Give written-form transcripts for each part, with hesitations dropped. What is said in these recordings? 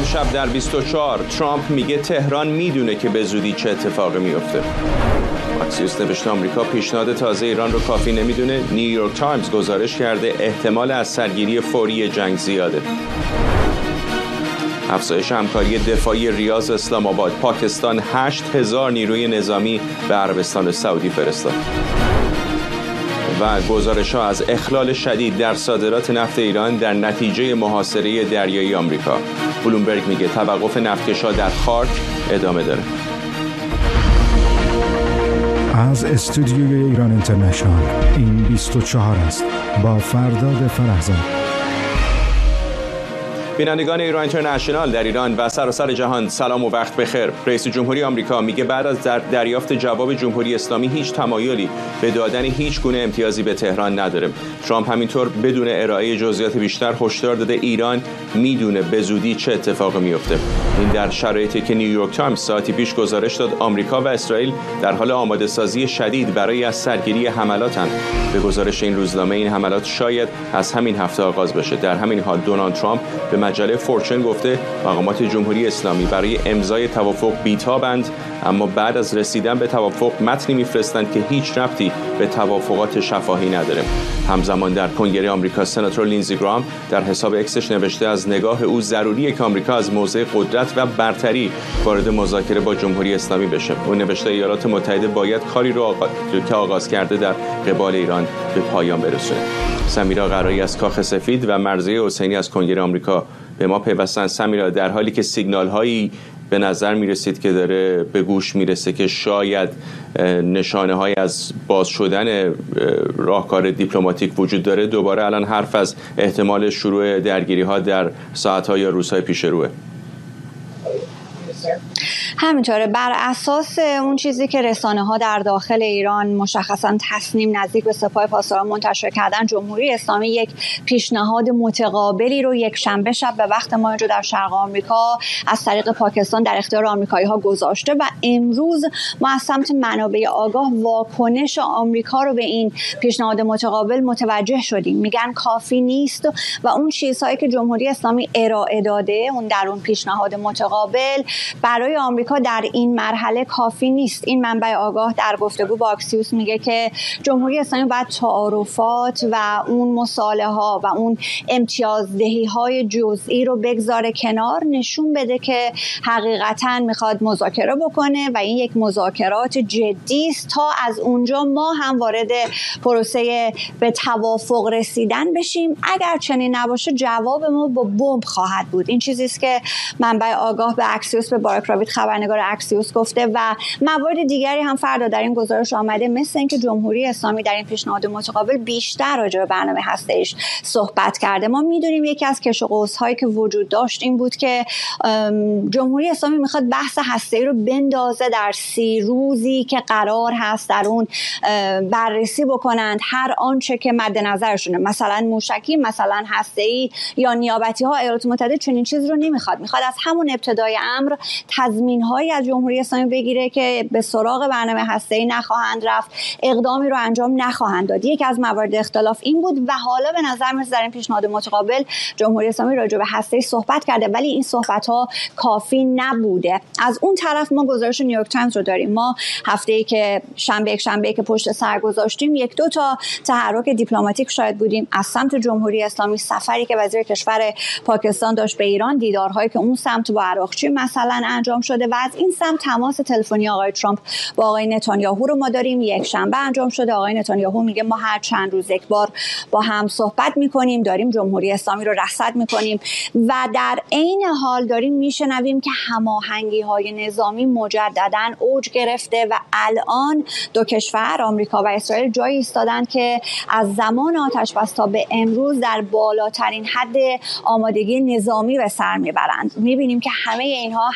امشب در 24 ترامپ میگه تهران میدونه که به زودی چه اتفاقی میفته. اکسیوس نوشته آمریکا پیشنهاد تازه ایران رو کافی نمیدونه. نیویورک تایمز گزارش کرده احتمال از سرگیری فوری جنگ زیاده. افزایش همکاری دفاعی ریاض اسلام آباد. پاکستان 8000 نیروی نظامی به عربستان سعودی فرستاد. و گزارش‌ها از اخلال شدید در صادرات نفت ایران در نتیجه محاصره دریایی آمریکا. بلومبرگ میگه توقف نفتکش‌ها در خارک ادامه داره. از استودیوی ایران اینترنشنال این 24 است با فرداد فرهزاد. بینندگان ایران اینترنشنال در ایران و سراسر جهان سلام و وقت بخیر. رئیس جمهوری آمریکا میگه بعد از دریافت جواب جمهوری اسلامی هیچ تمایلی به دادن هیچ گونه امتیازی به تهران نداره. ترامپ همینطور بدون ارائه جزئیات بیشتر هشدار داده ایران میدونه به زودی چه اتفاقی میفته. این در شرایطی که نیویورک تایمز ساعتی پیش گزارش داد آمریکا و اسرائیل در حال آماده سازی شدید برای از سرگیری حملاتن. به گزارش این روزنامه این حملات شاید از همین هفته آغاز بشه. در همین حال دونالد ترامپ به مجله فورچن گفته مقامات جمهوری اسلامی برای امضای توافق بی‌تابند، اما بعد از رسیدن به توافق متنی میفرستند که هیچ ربطی به توافقات شفاهی نداره. همزمان در کنگره آمریکا سناتور لینزی گرام در حساب اکسش نوشته از نگاه او ضروریه که آمریکا از موضع قدرت و برتری وارد مذاکره با جمهوری اسلامی بشه. او نوشته ایالات متحده باید کاری رو که آغاز کرده در قبال ایران به پایان برسونه. سمیرا قرایی از کاخ سفید و مرضیه حسینی از کنگره آمریکا به ما پیوستن. سمیرا، در حالی که سیگنال هایی به نظر میرسید که داره به گوش میرسه که شاید نشانه های از باز شدن راهکار دیپلماتیک وجود داره، دوباره الان حرف از احتمال شروع درگیری ها در ساعت ها یا روزهای پیش روه. همینطوره. بر اساس اون چیزی که رسانه‌ها در داخل ایران مشخصاً تصنیم نزدیک به سپاه پاسداران منتشر کردن، جمهوری اسلامی یک پیشنهاد متقابلی رو یک شنبه شب به وقت ما اینجا در شرق آمریکا از طریق پاکستان در اختیار آمریکایی‌ها گذاشته و امروز ما از سمت منابع آگاه واکنش آمریکا رو به این پیشنهاد متقابل متوجه شدیم. میگن کافی نیست و اون چیزهایی که جمهوری اسلامی ارائه داده اون در اون پیشنهاد متقابل برای آمریکا در این مرحله کافی نیست. این منبع آگاه در گفتگو با اکسیوس میگه که جمهوری اسلامی باید تعارفات و اون مصالحه ها و اون امتیازدهی های جزئی رو بگذاره کنار، نشون بده که حقیقتا میخواد مذاکره بکنه و این یک مذاکرات جدی است تا از اونجا ما هم وارد پروسه به توافق رسیدن بشیم. اگر چنین نباشه جواب ما با بمب خواهد بود. این چیزی است که منبع آگاه به اکسیوس، به بارک راوید خبرنگار اکسیوس گفته و موارد دیگری هم فردا در این گزارش آمده، مثل اینکه جمهوری اسلامی در این پیشنهاد متقابل بیشتر راجع به برنامه هسته‌ایش صحبت کرده. ما میدونیم یکی از کش و قوس‌هایی که وجود داشت این بود که جمهوری اسلامی میخواد بحث هسته‌ای رو بندازه در 30 روزی که قرار هست در اون بررسی بکنند هر آنچه که مد نظرشونه، مثلا موشکی، مثلا هسته‌ای یا نیابتی ها. ایالات متحده چنین چیزی رو نمیخواد. میخواد از همون ابتدای امر تضمین‌هایی از جمهوری اسلامی بگیره که به سراغ برنامه هسته‌ای نخواهند رفت، اقدامی رو انجام نخواهند داد. یکی از موارد اختلاف این بود و حالا به نظر میاد در این پیشنهاد متقابل جمهوری اسلامی راجع به هسته‌ای صحبت کرده، ولی این صحبت‌ها کافی نبوده. از اون طرف ما گزارش نیویورک تایمز رو داریم. ما هفته‌ای که شنبه که پشت سر گذاشتیم 1-2 تا تحرک دیپلماتیک شاهد بودیم از سمت جمهوری اسلامی. سفری که وزیر کشور پاکستان داشت به ایران، دیدارهایی که اون سمت با عراقچی مثلا انجام شده و از این سمت تماس تلفنی آقای ترامپ با آقای نتانیاهو رو ما داریم. یک شنبه انجام شده. آقای نتانیاهو میگه ما هر چند روز یک بار با هم صحبت میکنیم، داریم جمهوری اسلامی رو رصد میکنیم و در عین حال داریم میشنویم که هماهنگی های نظامی مجددا اوج گرفته و الان دو کشور آمریکا و اسرائیل جایی ایستادن که از زمان آتش‌بس تا به امروز در بالاترین حد آمادگی نظامی به سر میبرند. میبینیم که همه اینها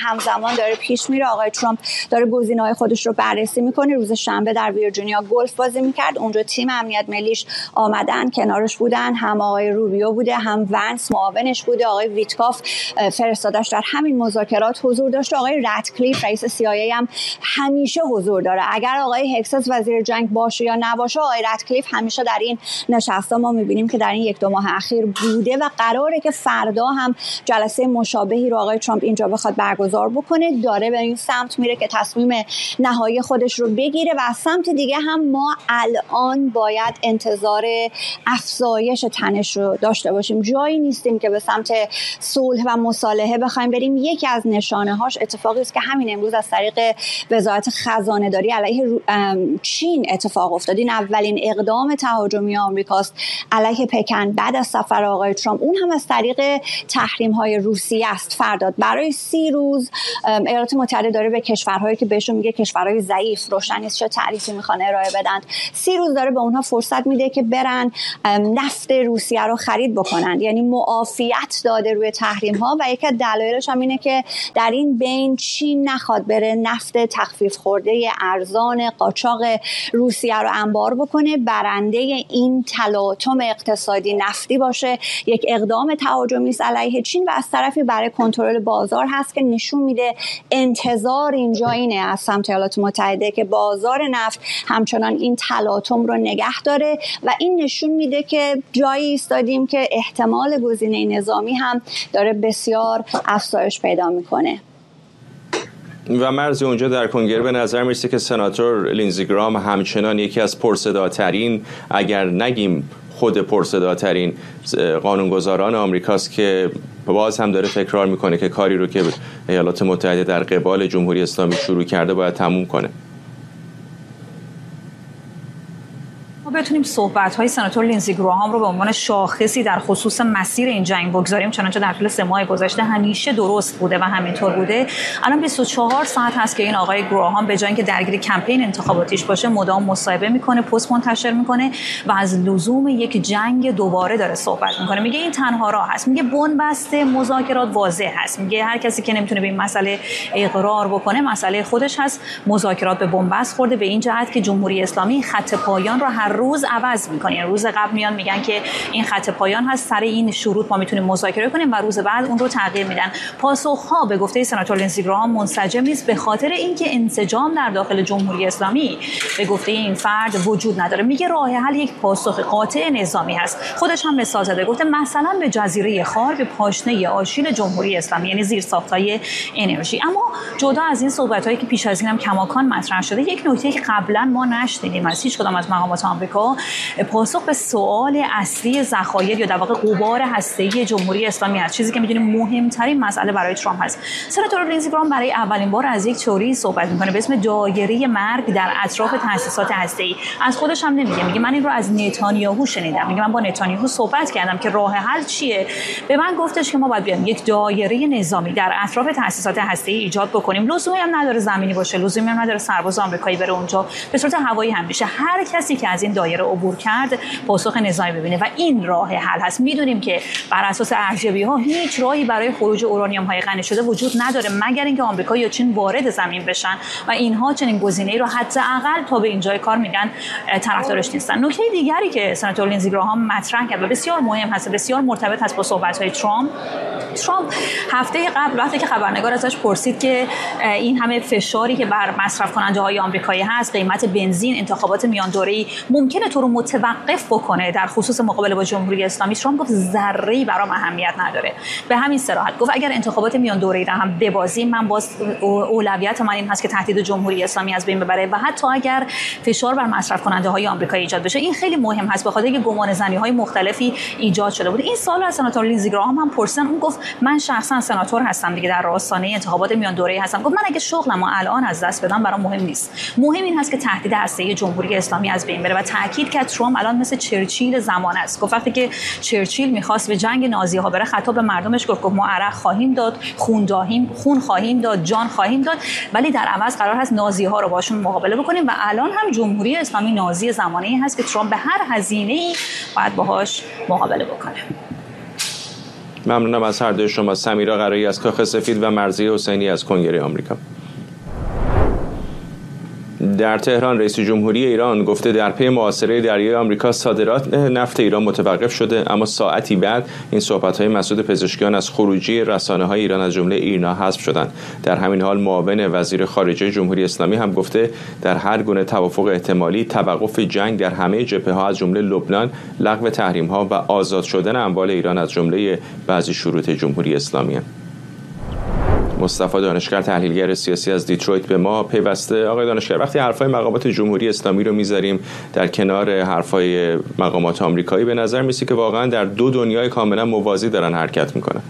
همزمان داره پیش میره. آقای ترامپ داره گزینه‌های خودش رو بررسی میکنه. روز شنبه در ویرجینیا گلف بازی میکرد، اونجا تیم امنیت ملیش آمدن کنارش بودن، هم آقای روبیو بوده، هم ونس معاونش بوده، آقای ویتکاف فرستادش در همین مذاکرات حضور داشت. آقای راتکلیف رئیس CIA هم همیشه حضور داره. اگر آقای هکسس وزیر جنگ باشه یا نباشه، آقای راتکلیف همیشه در این نشست‌ها ما می‌بینیم که در این 1-2 ماه اخیر بوده و قراره که فردا هم جلسه مشابهی رو آقای ترامپ اینجا بخواد برگزار بکنه. داره به این سمت میره که تصمیم نهایی خودش رو بگیره و از سمت دیگه هم ما الان باید انتظار افزایش تنش رو داشته باشیم. جایی نیستیم که به سمت صلح و مصالحه بخوایم بریم. یکی از نشانه‌هاش اتفاقی است که همین امروز از طریق وزارت خزانه‌داری علیه چین اتفاق افتاد. این اولین اقدام تهاجمی آمریکاست علیه پکن بعد از سفر آقای ترامپ، اون هم از طریق تحریم‌های روسیه است. فردا برای 30 روز ایالات متحده داره به کشورهایی که بهشون میگه کشورهای ضعیف، روشن نیست چه تعریفی میخوان ارائه بدن، 30 روز داره به اونها فرصت میده که برن نفت روسیه رو خرید بکنن، یعنی معافیت داده روی تحریم‌ها. و یکی از دلایلش هم اینه که در این بین چین نخواد بره نفت تخفیف خورده ارزان قاچاق روسیه رو انبار بکنه، برنده این تلاطم اقتصادی نفتی باشه. یک اقدام تهاجمی است علیه چین و از طرفی برای کنترل بازار هست که نشون میده انتظار اینجا اینه از سمت ایالات متحده که بازار نفت همچنان این تلاطم رو نگه داره و این نشون میده که جایی ایستادیم که احتمال گزینه نظامی هم داره بسیار افزایش پیدا میکنه. و مرز اونجا در کنگره به نظر میرسه که سناتور لینزی گرام همچنان یکی از پرصداترین، اگر نگیم خود پرصداترین قانونگذاران آمریکاست که باز هم داره تکرار میکنه که کاری رو که ایالات متحده در قبال جمهوری اسلامی شروع کرده باید تموم کنه. ما بتونیم صحبت‌های سناتور لینزی گراهام رو به عنوان شاخصی در خصوص مسیر این جنگ بگذاریم، چنانچه در طول 3 ماه گذشته همیشه درست بوده و همینطور بوده. الان 24 ساعت هست که این آقای گراهام به جای اینکه درگیر کمپین انتخاباتیش باشه مدام مصاحبه میکنه، پست منتشر میکنه و از لزوم یک جنگ دوباره داره صحبت میکنه. میگه این تنها راه هست، میگه بن‌بست مذاکرات واضح هست، میگه هر کسی که نمیتونه به این مسئله اقرار بکنه مسئله خودش هست. مذاکرات به بن‌بست خورده به این جهت که جمهوری اسلامی خط پایان رو هر روز عوض میکنه. روز قبل میان میگن که این خط پایان هست، سر این شروط ما میتونیم مذاکره کنیم و روز بعد اون رو تغییر میدن. پاسخها به گفته سناتور لینزی گراهام منسجم نیست به خاطر اینکه انسجام در داخل جمهوری اسلامی به گفته این فرد وجود نداره. میگه راه حل یک پاسخ قاطع نظامی هست. خودش هم مثال زده، گفته مثلا به جزیره خار، به پاشنه آشیل جمهوری اسلامی، یعنی زیرساخت‌های انرژی. اما جدا از این صحبت‌هایی که پیش از اینم کماکان مطرح شده، یک نکته که قبلا ما نشنیدیم از هیچ کدام از مقامات آمریکا پاسخ به سوال اصلی ذخایر یا در واقع غبار هسته‌ای جمهوری اسلامی است، چیزی که می‌دونیم مهمترین مسئله برای ترامپ هست. سناتور لینزی گراهام برای اولین بار از یک تئوری صحبت می‌کنه به اسم دایره مرگ در اطراف تأسیسات هسته‌ای. از خودش هم نمیگه، میگه من این رو از نتانیاهو شنیدم، میگه من با نتانیاهو صحبت کردم که راه حل چیه. به من گفتش که ما باید بیایم یک دایره نظامی در اطراف تأسیسات هسته‌ای ایجاد بکنیم. لزومی هم نداره زمینی باشه، لزومی هم نداره سرباز آمریکایی بره اونجا، به صورت هوایی هم میشه. هر کسی که از این دایره عبور کرد پاسخ نظامی ببینه و این راه حل هست. میدونیم که بر اساس ارجبی‌ها هیچ راهی برای خروج اورانیوم‌های غنی شده وجود نداره مگر اینکه آمریکا یا چین وارد زمین بشن و اینها چنین گزینه‌ای رو حداقل تا به اینجای کار میگن طرفدارش نیستن. نکته دیگری که سناتور لینزی گراهام مطرح کرد و بسیار مهم هست، بسیار مرتبط هست با صحبت‌های ترامپ هفته قبل وقتی که خبرنگار ازش پرسید که این همه فشاری که بر مصرف کننده‌های آمریکایی هست، قیمت بنزین، انتخابات میان دوره‌ای ممکنه تو رو متوقف بکنه در خصوص مقابله با جمهوری اسلامی، ترامپ گفت ذره‌ای برام اهمیت نداره. به همین صراحت گفت اگر انتخابات میان دوره‌ای را هم ببازیم، من باز اولویت من این هست که تهدید جمهوری اسلامی از بین ببره و حتی اگر فشار بر مصرف کننده‌های آمریکایی ایجاد بشه. این خیلی مهم هست به خاطر اینکه گمانه‌زنی‌های مختلفی ایجاد شده بود. این سوال از سناتور لینزی گراهام هم پرسیدن، اون گفت من شخصا سناتور هستم دیگه، در آستانه انتخابات میان دوره‌ای هستم. گفت من اگه شغلمو الان از دست بدم برام مهم نیست، مهم این هست که تهدید هسته‌ای جمهوری اسلامی از بین بره و تاکید کرد ترامپ الان مثل چرچیل زمان است. گفت وقتی که چرچیل می‌خواست به جنگ نازی‌ها بره خطاب به مردمش گفت ما عرق خواهیم داد، خون خواهیم داد، جان خواهیم داد، ولی در عوض قرار هست نازی‌ها رو باشون مقابله بکنیم و الان هم جمهوری اسلامی نازی زمانه‌ای هست که ترامپ به هر هزینه‌ای باید باهاش مقابله بکنه. ممنونم از هر دوی شما. سمیرا قرایی از کاخ سفید و مرضیه حسینی از کنگره آمریکا. در تهران رئیس جمهوری ایران گفته در پی محاصره دریای آمریکا صادرات نفت ایران متوقف شده، اما ساعتی بعد این صحبت‌های مسعود پزشکیان از خروجی رسانه‌های ایران از جمله ایرنا حذف شدند. در همین حال معاون وزیر خارجه جمهوری اسلامی هم گفته در هر گونه توافق احتمالی توقف جنگ در همه جبهه‌ها از جمله لبنان، لغو تحریم‌ها و آزاد شدن اموال ایران از جمله بعضی شروط جمهوری اسلامی است. مصطفی دانشگر تحلیلگر سیاسی از دیترویت به ما پیوسته. آقای دانشگر، وقتی حرفای مقامات جمهوری اسلامی رو میذاریم در کنار حرفای مقامات آمریکایی، به نظر میسه که واقعا در دو دنیای کاملا موازی دارن حرکت میکنن.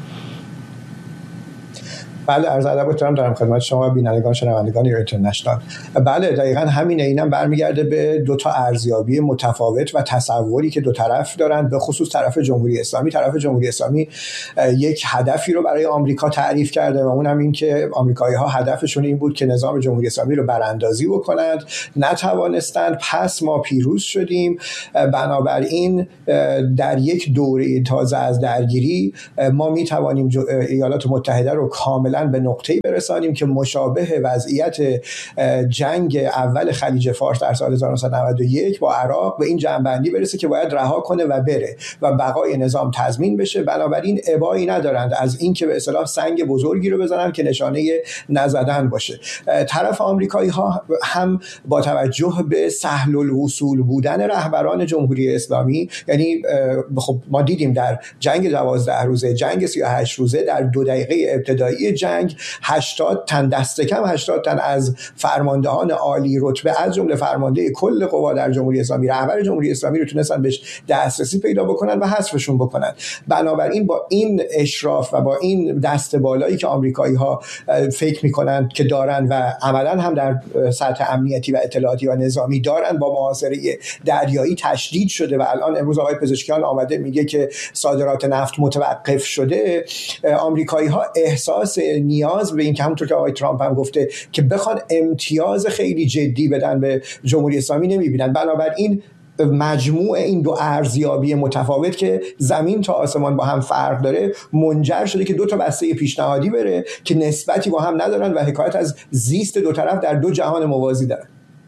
بله، عرض ادب و احترام دارم خدمت شما بینندگان شنوندگان ایران اینترنشنال. بله، دقیقاً همینه. اینم برمیگرده به دو تا ارزیابی متفاوت و تصوری که دو طرف دارن، به خصوص طرف جمهوری اسلامی. طرف جمهوری اسلامی یک هدفی رو برای آمریکا تعریف کرده و اونم این که آمریکایی‌ها هدفشون این بود که نظام جمهوری اسلامی رو براندازی بکنند، نتوانستند، پس ما پیروز شدیم. بنابراین در یک دوره تازه از درگیری ما میتوانیم ایالات متحده رو کاملا به نقطه‌ای برسانیم که مشابه وضعیت جنگ اول خلیج فارس در سال 1991 با عراق به این جنبندی برسه که باید رها کنه و بره و بقای نظام تضمین بشه. بنابراین ابایی ندارند از این که به اصطلاح سنگ بزرگی رو بزنن که نشانه نزدن باشه. طرف آمریکایی‌ها هم با توجه به سهل الوصول بودن رهبران جمهوری اسلامی، یعنی خب ما دیدیم در جنگ 12 روزه، جنگ 38 روزه، در 2 دقیقه ابتدایی جنگ 80 تن، دست کم 80 تن از فرماندهان عالی رتبه از جمله فرمانده کل قوا در جمهوری اسلامی، رهبر جمهوری اسلامی رو تونستن بهش دسترسی پیدا بکنن و حذفشون بکنن. بنابراین با این اشراف و با این دست بالایی که آمریکایی‌ها فکر میکنن که دارن و عملاً هم در سطح امنیتی و اطلاعاتی و نظامی دارن، با محاصره دریایی تشدید شده و الان امروز آقای پزشکیان آمده میگه که صادرات نفت متوقف شده. آمریکایی‌ها احساس نیاز به این که همونطور که آقای ترامپ هم گفته که بخوان امتیاز خیلی جدی بدن به جمهوری اسلامی نمیبینن. بنابراین مجموع این دو ارزیابی متفاوت که زمین تا آسمان با هم فرق داره منجر شده که دو تا بسته پیشنهادی بره که نسبتی با هم ندارن و حکایت از زیست دو طرف در دو جهان موازی دارن.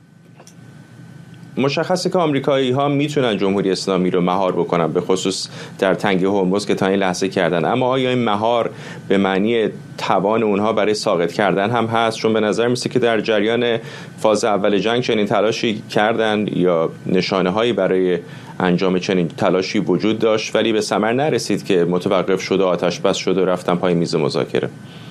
مشخصه که آمریکایی‌ها میتونن جمهوری اسلامی رو مهار بکنن، به خصوص در تنگه هرمز که تا این لحظه کردن، اما آیا این مهار به معنی توان اونها برای ساقط کردن هم هست؟ چون به نظر میسه که در جریان فاز اول جنگ چنین تلاشی کردن یا نشانه‌هایی برای انجام چنین تلاشی وجود داشت ولی به ثمر نرسید که متوقف شد و آتش بس شد و رفتن پای میز مذاکره.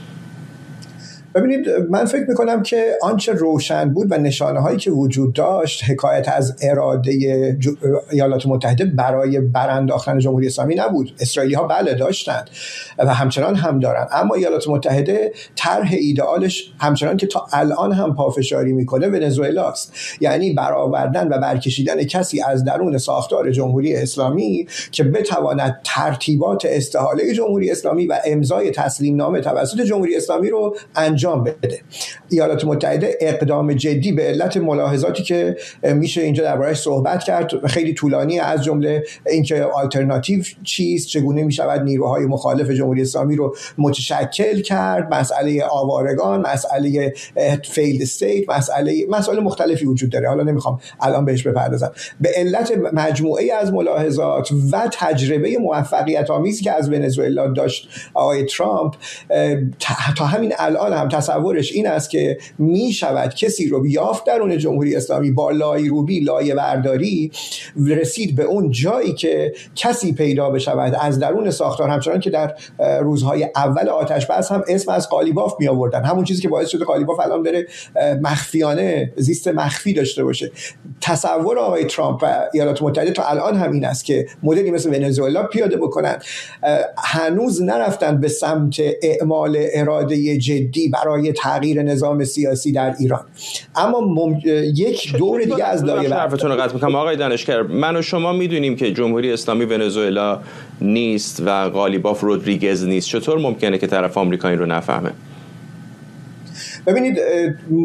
ببینید، من فکر میکنم که آنچه روشن بود و نشانه هایی که وجود داشت حکایت از اراده ایالات متحده برای برانداختن جمهوری اسلامی نبود. اسرائیلی ها بله داشتند و همچنان هم دارن، اما ایالات متحده طرح ایدئالش همچنان که تا الان هم پافشاری میکنه ونزوئلا است، یعنی برآوردن و برکشیدن کسی از درون ساختار جمهوری اسلامی که بتواند ترتیبات استحاله جمهوری اسلامی و امضای تسلیم نامه توسط جمهوری اسلامی رو انجام بده. ایالات متحده اقدام جدی به علت ملاحظاتی که میشه اینجا درباره‌اش صحبت کرد خیلی طولانی، از جمله اینکه آلترناتیو چیست، چگونه میشود نیروهای مخالف جمهوری اسلامی رو متشکل کرد، مسئله آوارگان، مسئله فیلد استیت، مسئله مختلفی وجود داره، حالا نمیخوام الان بهش بپردازم. به علت مجموعه از ملاحظات و تجربه موفقیت آمیزی که از ونزوئلا داشت آقای ترامپ، تا همین الان هم تصورش این است که می شود کسی رو یافت درون جمهوری اسلامی با لایروبی، لایه برداری رسید به اون جایی که کسی پیدا بشود از درون ساختار، همچنان که در روزهای اول آتش بس هم اسم از قالیباف می آوردن، همون چیزی که باعث شده قالیباف الان بره مخفیانه زیست مخفی داشته باشه. تصور آقای ترامپ و ایالات متحده تا الان هم این است که مدلی مثل ونزوئلا پیاده بکنن. هنوز نرفتن به سمت اعمال اراده جدی برای تغییر نظام سیاسی در ایران، اما یک دور دیگه از لایه حرفتون رو قطع می‌کنم آقای دانشگر. من و شما میدونیم که جمهوری اسلامی ونزوئلا نیست و قالیباف رودریگز نیست. چطور ممکنه که طرف آمریکایی رو نفهمه؟ ببینید،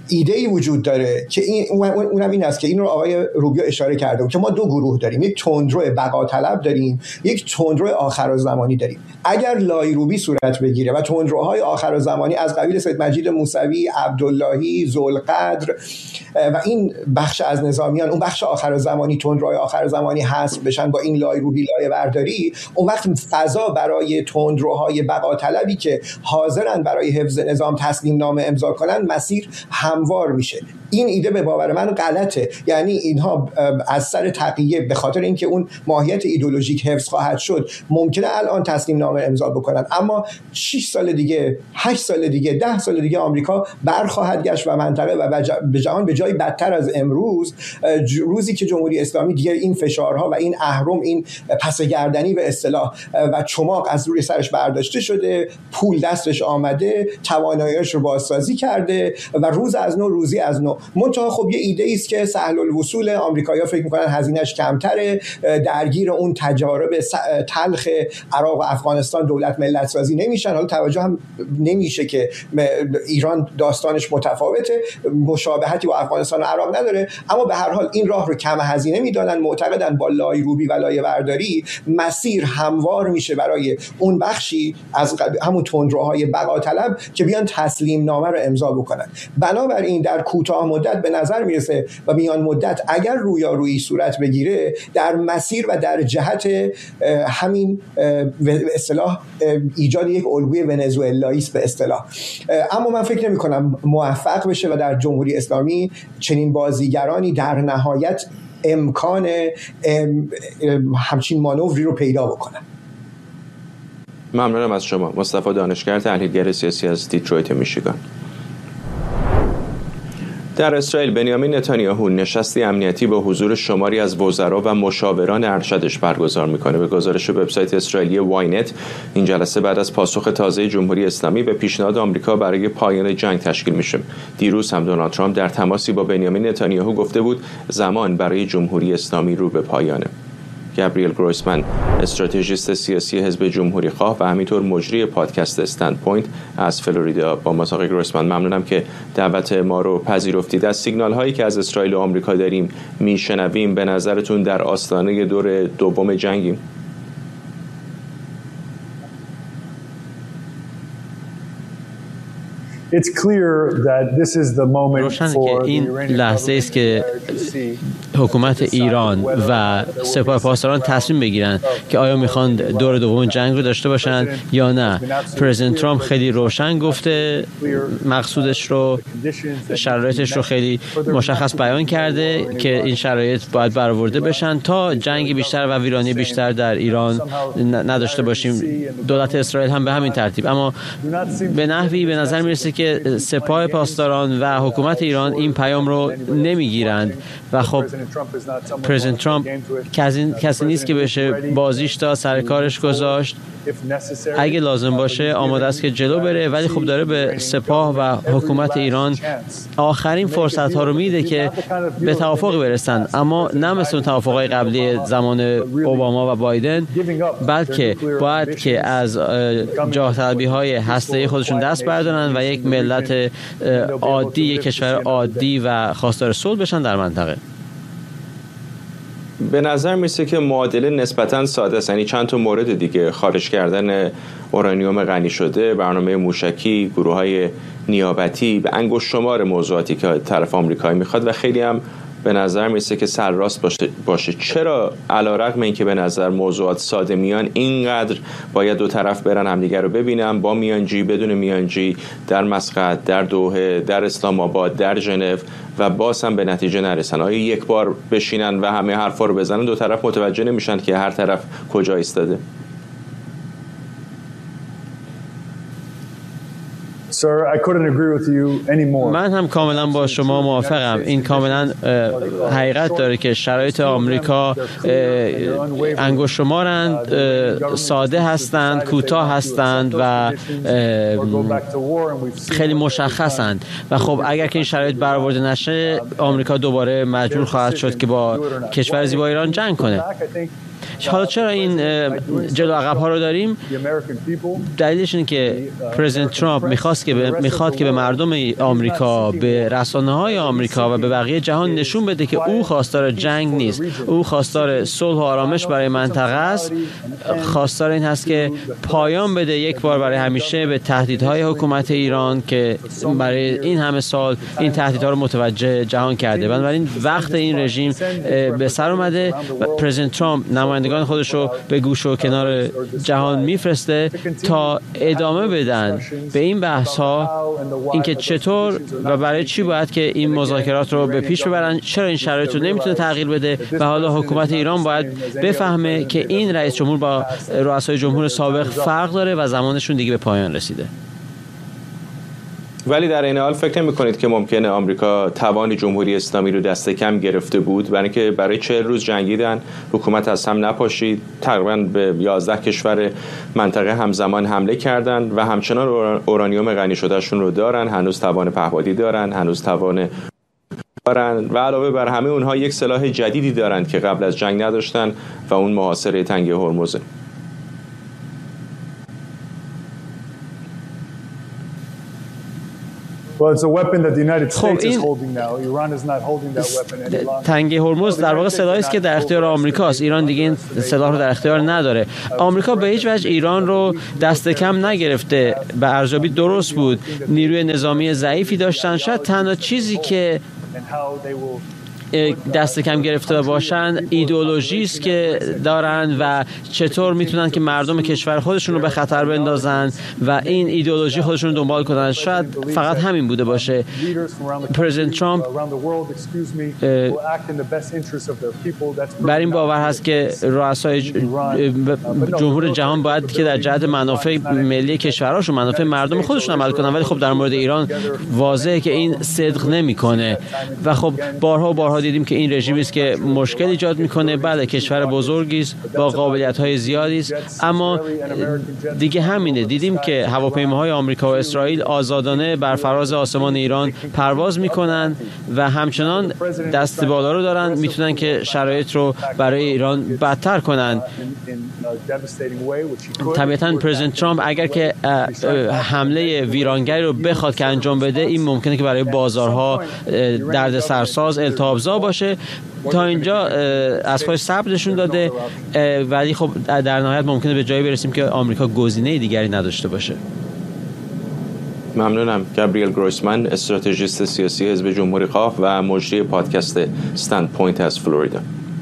ایده‌ای وجود داره که اونم این است که این رو آقای روبیو اشاره کرده که ما دو گروه داریم، یک تندرو بقا طلب داریم، یک تندرو آخرالزمانی داریم. اگر لایروبی صورت بگیره و تندروهای آخرالزمانی از قبیل سید مجید موسوی، عبداللهی، ذوالقدر و این بخش از نظامیان، اون بخش آخرالزمانی، تندروهای آخرالزمانی حذف بشن با این لایروبی لایه برداری، اون وقت فضا برای تندروهای بقا طلبی که حاضرن برای حفظ نظام تسلیم نامه امضا کنن مسیر هموار میشه. این ایده به باور من غلطه. یعنی اینها از سر تقیه به خاطر اینکه اون ماهیت ایدئولوژیک حفظ خواهد شد ممکنه الان تسلیم نامه امضا بکنن، اما 6 سال دیگه، 8 سال دیگه، 10 سال دیگه آمریکا برخواهد گشت و منطقه و به جهان به جای بدتر از امروز، روزی که جمهوری اسلامی دیگه این فشارها و این اهرم، این پسگردنی به اصطلاح و چماق از روی سرش برداشته شده، پول دستش آمده، تواناییش رو بازسازی کرده و روز از نو روزی از نو. منتها خب یه ایده است که سهل الوصول، آمریکایی‌ها فکر می‌کنن هزینه‌اش کمتره، درگیر اون تجارب تلخ عراق و افغانستان دولت ملت سازی نمیشن. حالا توجه هم نمیشه که ایران داستانش متفاوته، مشابهتی با افغانستان و عراق نداره، اما به هر حال این راه رو کم هزینه میدانن. معتقدن با لایروبی و لایه برداری مسیر هموار میشه برای اون بخشی از همون تندروهای بقا طلب که بیان تسلیم نامه رو امضا بکنن. بنابراین در کوتاه مدت به نظر میرسه و میان مدت اگر رویارویی صورت بگیره در مسیر و در جهت همین به اصطلاح ایجاد یک الگوی ونزوئلایی است به اصطلاح. اما من فکر نمی کنم موفق بشه و در جمهوری اسلامی چنین بازیگرانی در نهایت امکان همچین مانوری رو پیدا بکنن. ممنونم از شما. مصطفی دانشگر، تحلیلگر سیاسی از دیترویت میشیگان. در اسرائیل بنیامین نتانیاهو نشستی امنیتی با حضور شماری از وزرا و مشاوران ارشدش برگزار میکنه. به گزارش وبسایت اسرائیلی واینت، این جلسه بعد از پاسخ تازه جمهوری اسلامی به پیشنهاد آمریکا برای پایان جنگ تشکیل میشه. دیروز هم دونالد ترامپ در تماسی با بنیامین نتانیاهو گفته بود زمان برای جمهوری اسلامی رو به پایانه. گابریل گرویسمن، استراتژیست سیاسی حزب جمهوری خواه و همینطور مجری پادکست استند پوینت از فلوریدا با ما. آقای گرویسمن، ممنونم که دعوت ما رو پذیرفتید. از سیگنال هایی که از اسرائیل و آمریکا داریم میشنویم، به نظرتون در آستانه دور دوم جنگیم؟ روشن که این لحظه است که حکومت ایران و سپاه پاسداران تصمیم بگیرن که آیا میخوان دور دوم جنگ رو داشته باشن یا نه. پرزیدنت ترامپ خیلی روشن گفته مقصودش رو، شرایطش رو خیلی مشخص بیان کرده که این شرایط باید برآورده بشن تا جنگ بیشتر و ویرانی بیشتر در ایران نداشته باشیم. دولت اسرائیل هم به همین ترتیب. اما به نحوی به نظر میرسه که سپاه پاسداران و حکومت ایران این پیام رو نمیگیرند و خب پرزیدنت ترامپ کسی نیست که بشه بازیش تا سر کارش گذاشت. اگه لازم باشه آماده است که جلو بره، ولی خب داره به سپاه و حکومت ایران آخرین فرصت ها رو میده که به توافقی برسن، اما نه مثل توافقهای قبلی زمان اوباما و بایدن، بلکه باید که از جاه طلبی های هسته‌ای خودشون دست بردارن و یک ملت عادی، یک کشور عادی و خواستار صلح بشن در منطقه. به نظر میسه که معادله نسبتاً ساده است. یعنی چند تا مورد دیگه، خارج کردن اورانیوم غنی شده، برنامه موشکی، گروه‌های نیابتی، به انگشت شمار موضوعاتی که طرف آمریکایی میخواد و خیلی هم به نظر میسه که سرراست باشه. چرا علیرغم اینکه به نظر موضوعات ساده میان، اینقدر باید دو طرف برن همدیگر رو ببینن، با میانجی، بدون میانجی، در مسقط، در دوحه، در اسلام آباد، در ژنو، و باز هم به نتیجه نرسن؟ آیا یک بار بشینن و همه حرفا رو بزنن دو طرف متوجه نمیشن که هر طرف کجا ایستاده؟ من هم کاملا با شما موافقم. این کاملا حقیقت داره که شرایط آمریکا انگشت شمارند، ساده هستند، کوتاه هستند و خیلی مشخصند و خب اگر که این شرایط برآورده نشه، آمریکا دوباره مجبور خواهد شد که با کشور زیبا ایران جنگ کنه. حالا چرا این جلو عقب ها رو داریم؟ دلیلش اینه که پرزیدنت ترامپ میخواد که به مردم آمریکا، به رسانه‌های آمریکا و به بقیه جهان نشون بده که او خواستار جنگ نیست. او خواستار صلح و آرامش برای منطقه است. خواستار این هست که پایان بده یک بار برای همیشه به تهدیدهای حکومت ایران که برای این همه سال این تهدیدها رو متوجه جهان کرده. بنابراین وقت این رژیم به سر اومده و پرزیدنت ترامپ نمایندگان خودش رو به گوش و کنار جهان میفرسته تا ادامه بدن به این بحث ها، اینکه چطور و برای چی باید که این مذاکرات رو به پیش ببرن، چرا این شرایط رو نمیتونه تغییر بده و حالا حکومت ایران باید بفهمه که این رئیس جمهور با رؤسای جمهور سابق فرق داره و زمانشون دیگه به پایان رسیده. ولی در این حال فکر نمی‌کنید که ممکنه آمریکا توان جمهوری اسلامی رو دست کم گرفته بود، برای اینکه برای 40 روز جنگیدن، حکومت از هم نپاشید، تقریبا به 11 کشور منطقه همزمان حمله کردن و همچنان اورانیوم غنی شدهشون رو دارن، هنوز توان پهپادی دارن، هنوز توان دارن و علاوه بر همه اونها یک سلاح جدیدی دارن که قبل از جنگ نداشتن و اون محاصره تنگه هرمزه. خب این تنگه هرمز در واقع سلاحی است که در اختیار آمریکاست. ایران دیگه این سلاح رو در اختیار نداره. آمریکا به هیچ وجه ایران رو دست کم نگرفته. به ارزیابی درست بود، نیروی نظامی ضعیفی داشتن. شاید تنها چیزی که دست کم گرفته باشن ایدئولوژی است که دارن و چطور میتونن که مردم کشور خودشون رو به خطر بندازن و این ایدئولوژی خودشون رو دنبال کنن. شاید فقط همین بوده باشه. پرزیدنت ترامپ بر این باور هست که رؤسای جمهور جهان باید که در جهت منافع ملی کشورهاشون، منافع مردم خودشون عمل کنن، ولی خب در مورد ایران واضحه که این صدق نمیکنه و خب بارها دیدیم که این رژیمی است که مشکل ایجاد میکنه. بله کشور بزرگی است با قابلیت‌های زیادی است، اما دیگه همینه. دیدیم که هواپیماهای آمریکا و اسرائیل آزادانه بر فراز آسمان ایران پرواز میکنن و همچنان دست بالا رو دارن، میتونن که شرایط رو برای ایران بدتر کنن. طبیعتاً پرزیدنت ترامپ اگر که حمله ویرانگری رو بخواد که انجام بده، این ممکنه که برای بازارها دردسرساز، التهاب‌زا باشه. تا اینجا از پای صبر نشون داده، ولی خب در نهایت ممکنه به جایی برسیم که آمریکا گزینه دیگری نداشته باشه. ممنونم. گابریل گرویسمن، استراتژیست سیاسی حزب جمهوری‌خواه و مجری پادکست استند پوینت از فلوریدا.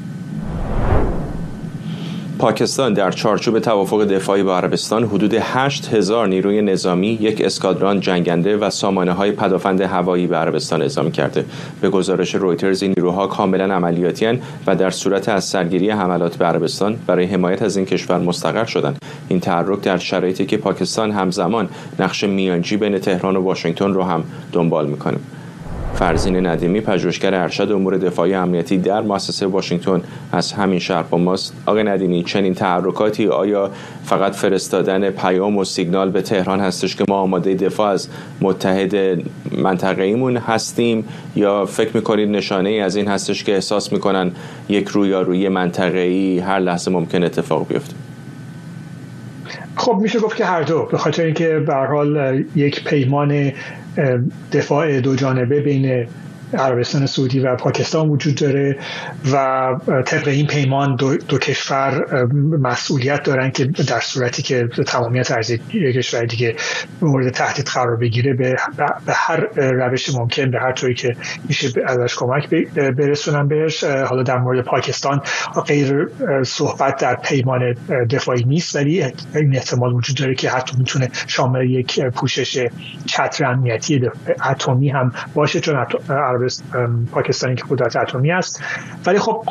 پاکستان در چارچوب توافق دفاعی با عربستان حدود 8,000 نیروی نظامی، یک اسکادران جنگنده و سامانه‌های پدافند هوایی به عربستان اعزام کرده. به گزارش رویترز این نیروها کاملا عملیاتی اند و در صورت از سرگیری حملات به عربستان برای حمایت از این کشور مستقر شدند. این تحرک در شرایطی که پاکستان همزمان نقش میانجی بین تهران و واشنگتن رو هم دنبال می‌کنه. فرزین ندیمی، پژوهشگر ارشد امور دفاعی امنیتی در مؤسسه واشنگتن از همین شهر با ماست. آقای ندیمی، چنین تحرکاتی آیا فقط فرستادن پیام و سیگنال به تهران هستش که ما آماده دفاع از متحد منطقه‌ایمون هستیم، یا فکر می‌کنید نشانه‌ای از این هستش که احساس می‌کنن یک رویارویی منطقه‌ای هر لحظه ممکن اتفاق بیفته؟ خب میشه گفت که هر دو، به خاطر اینکه به هر حال یک پیمان دفاع دو جانبه بین عربستان سعودی و پاکستان وجود داره و طبق این پیمان دو کشور مسئولیت دارن که در صورتی که تمامیت ارضی کشور دیگه مورد تهدید قرار بگیره به هر روش ممکن، به هر طوری که میشه ازش کمک برسونن بهش. حالا در مورد پاکستان غیر صحبت در پیمان دفاعی نیست، ولی این احتمال وجود داره که حتی میتونه شامل یک پوشش چتر امنیتی اتمی هم باشه، چون پاکستانی که قدرت اتمی است. ولی خب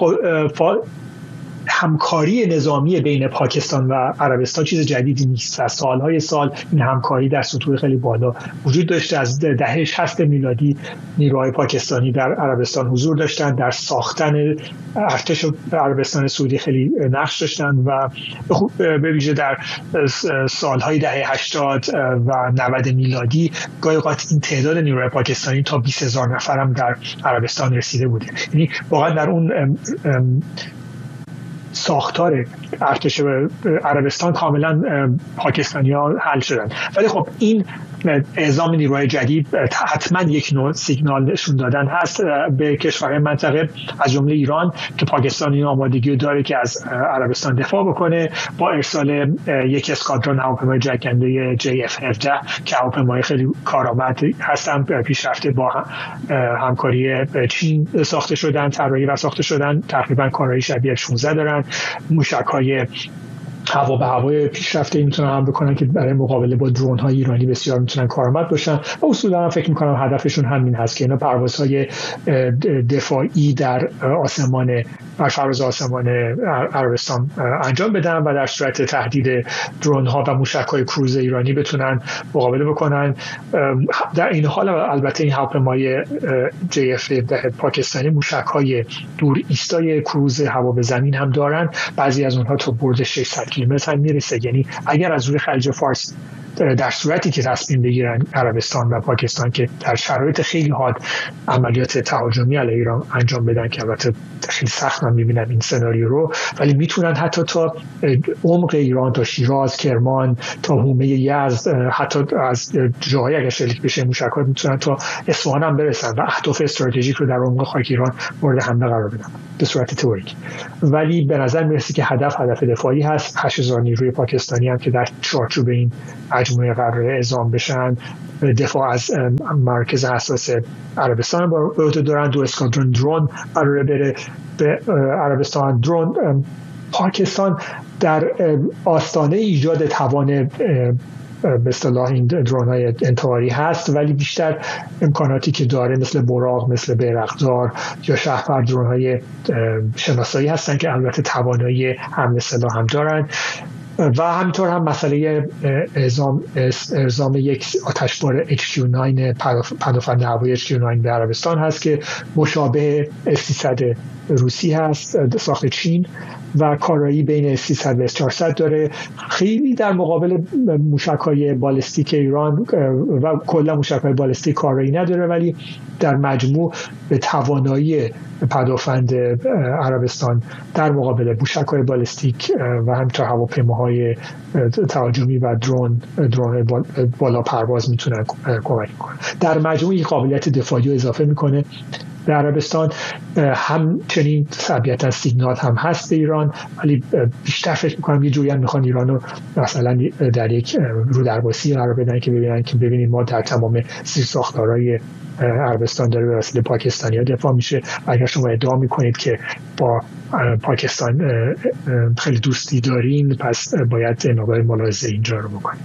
همکاری نظامی بین پاکستان و عربستان چیز جدیدی نیست. از سالهای سال این همکاری در سطوح خیلی بالا وجود داشته. از دهه 60 میلادی نیروهای پاکستانی در عربستان حضور داشتند، در ساختن ارتش عربستان سعودی خیلی نقش داشتند و به ویژه در سالهای دهه 80 و 90 میلادی گاهی اوقات این تعداد نیروهای پاکستانی تا 20,000 نفر هم در عربستان رسیده بوده. یعنی واقعا در اون ساختار ارتش عربستان کاملا پاکستانی‌ها حل شدن. ولی خب این اعزام نیروهای جدید حتما یک نوع سیگنال نشون دادن هست به کشورهای منطقه از جمله ایران که پاکستان این آمادگی داره که از عربستان دفاع بکنه با ارسال یک اسکادرون هواپیمای جنگنده JF-17 که هواپیمای خیلی کارآمد هستن، پیشرفته با همکاری چین ساخته شدن، طراحی و ساخته شدن، تقریبا کارایی شبیه F-16 دارن، موشک‌های هوا به هوای پیشرفته میتونن هم بکنن که برای مقابله با درون های ایرانی بسیار میتونن کارآمد باشن و اصولا هم فکر میکنم هدفشون همین هست که اینا پروازهای دفاعی در آسمان بر فراز آسمان عربستان انجام بدن و در صورت تهدید درون ها و موشک های کروز ایرانی بتونن مقابله بکنن. در این حال البته این هواپیمای JF-17 پاکستانی موشک های دور ایستای کروز هوا به زمین هم دارن، بعضی از اونها تا برد 600 کیلومتر هم میرسه. یعنی اگر از روی خلیج فارس در صورتی که تصمیم بگیرن عربستان و پاکستان که در شرایط خیلی حاد عملیات تهاجمی علیه ایران انجام بدن که البته خیلی سخت من میبینم این سناریو رو، ولی میتونن حتی تا عمق ایران، تا شیراز، کرمان، تا حومه یزد، حتی از جاهای اگر شلیک بشه موشک‌ها میتونن تا اصفهان هم برسن و اهداف استراتژیک رو در عمق خاک ایران مورد حمله قرار بدن به صورت تئوریک. ولی به نظر میرسه که هدف دفاعی هست. 8000 نیروی پاکستانی هم که در چارچوب این مجموعه قرار اعزام بشن دفاع از مرکز حساس عربستان با عهده دارن. 2 اسکادرون درون قراره بره به عربستان. درون پاکستان در آستانه ایجاد توان به اصطلاح این درون‌های انتحاری هست، ولی بیشتر امکاناتی که داره مثل براق، مثل بیرقدار یا شهپر درون‌های شناسایی هستن که البته توانایی حمل سلاح هم دارن. و همینطور هم مسئله اعزام یک آتشبار HQ-9 پدافند هوایی HQ-9 به عربستان هست که مشابه S-300 روسی هست، ساخت چین و کارایی بین S-300 و S-400 داره. خیلی در مقابل موشک‌های بالستیک ایران و کلا موشک‌های بالستیک کارایی نداره، ولی در مجموع به توانایی پدافند عربستان در مقابل موشک‌های بالستیک و همینطور هواپیماهای تهاجمی و درون بالا پرواز میتونن کمک کنن. در مجموع این قابلیت دفاعی رو اضافه میکنه به عربستان. همچنین طبیعتا سیگنال هم هست به ایران، ولی بیشتر فکر میکنم یه جوری هم میخوان ایران رو مثلا در یک رودرباسی قرار بدن که ببینید ما در تمام زیرساختارهای عربستان داره به وسیله پاکستانی‌ها دفاع میشه. اگر شما ادعا میکنید که با پاکستان خیلی دوستی دارین، پس باید مقدار ملاحظه اینجا رو بکنید.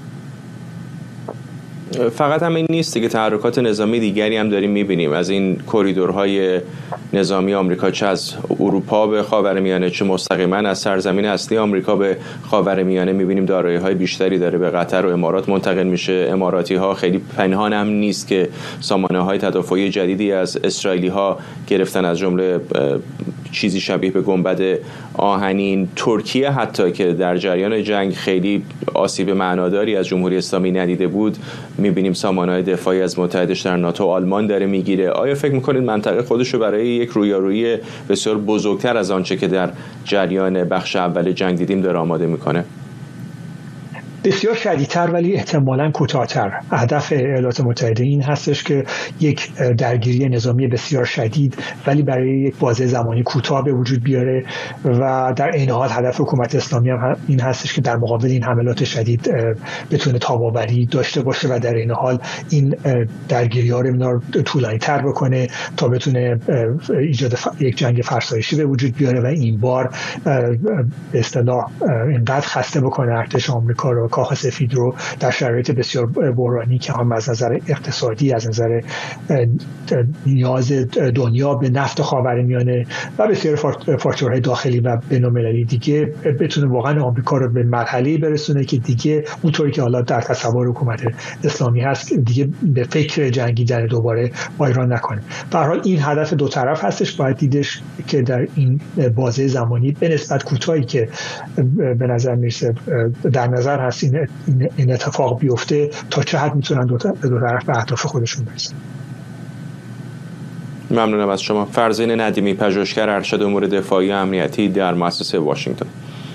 فقط همین نیست که تحرکات نظامی دیگری هم داریم میبینیم از این کوریدورهای نظامی آمریکا، چه از اروپا به خاورمیانه چه مستقیما از سرزمین اصلی آمریکا به خاورمیانه میبینیم دارایی‌های بیشتری داره به قطر و امارات منتقل میشه. اماراتی‌ها خیلی پنهان هم نیست که سامانه‌های تدافعی جدیدی از اسرائیلی‌ها گرفتن، از جمله چیزی شبیه به گنبد آهنین. ترکیه حتی که در جریان جنگ خیلی آسیب معناداری از جمهوری اسلامی ندیده بود، می‌بینیم سامانه‌های دفاعی از متحدش در ناتو آلمان داره میگیره. آیا فکر می‌کنید منطقه خودشو برای یک رویارویی بسیار بزرگتر از آنچه که در جریان بخش اول جنگ دیدیم داره آماده میکنه؟ بسیار شدیدتر ولی احتمالاً کوتاه‌تر. هدف ایالات متحده این هستش که یک درگیری نظامی بسیار شدید ولی برای یک بازه زمانی کوتاه به وجود بیاره و در این حال هدف حکومت اسلامی هم این هستش که در مقابل این حملات شدید بتونه تاب‌آوری داشته باشه و در این حال این درگیری‌ها رو طولانی‌تر بکنه تا بتونه ایجاد یک جنگ فرسایشی به وجود بیاره و این بار به اصطلاح اینقدر خسته بکنه ارتش آمریکا رو، کاخ سفید رو، در شرایط بسیار بحرانی که هم از نظر اقتصادی، از نظر نیاز دنیا به نفت خاورمیانه و بسیار فاکتورهای داخلی و بین‌المللی دیگه بتونه واقعا آمریکا رو به مرحله‌ای برسونه که دیگه اونطوری که حالا در تصور حکومت اسلامی هست دیگه به فکر جنگیدن دوباره با ایران نکنه. به هر حال این هدف دو طرف هستش، باید دیدش که در این بازه زمانی به نسبت کوتاهی که به نظر میرسه در نظر هست این اتفاق بیفته تا چه حد میتونن دو طرف به اهداف خودشون برسن. ممنونم از شما. فرزین ندیمی، پژوهشگر ارشد امور دفاعی و امنیتی در مؤسسه واشنگتن.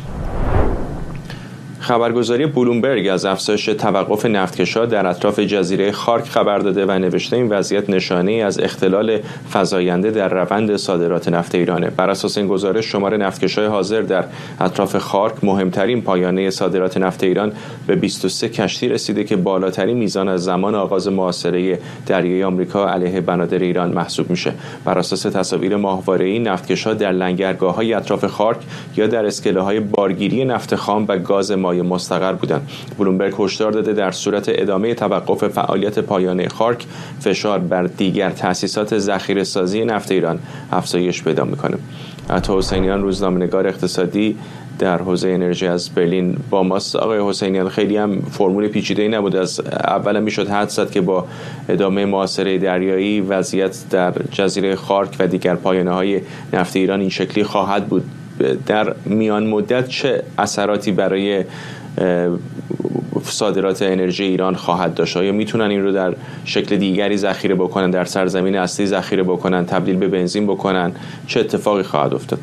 خبرگزاری بلومبرگ از افزایش توقف نفتکش‌ها در اطراف جزیره خارک خبر داده و نوشته این وضعیت نشانه‌ای از اختلال فزاینده در روند صادرات نفت ایرانه. بر اساس این گزارش شمار نفتکش‌های حاضر در اطراف خارک، مهمترین پایانه صادرات نفت ایران، به 23 کشتی رسیده که بالاترین میزان از زمان آغاز محاصره دریایی آمریکا علیه بنادر ایران محسوب میشه. بر اساس تصاویر ماهواره‌ای، نفتکش‌ها در لنگرگاه‌های اطراف خارک یا در اسکله‌های بارگیری نفت خام و گاز مایع مستقر بودند. بلومبرگ هشدار داده در صورت ادامه توقف فعالیت پایانه خارک، فشار بر دیگر تأسیسات ذخیره‌سازی نفت ایران افزایش پیدا می‌کنه. عطا حسینیان، روزنامه‌نگار اقتصادی در حوزه انرژی از برلین با ماست. آقای حسینیان، خیلی هم فرمول پیچیده‌ای نبود. از اول میشد حدس زد که با ادامه محاصره دریایی وضعیت در جزیره خارک و دیگر پایانه‌های نفت ایران این شکلی خواهد بود. در میان مدت چه اثراتی برای صادرات انرژی ایران خواهد داشت؟ آیا میتونن این رو در شکل دیگری ذخیره بکنن، در سرزمین اصلی ذخیره بکنن، تبدیل به بنزین بکنن؟ چه اتفاقی خواهد افتاد؟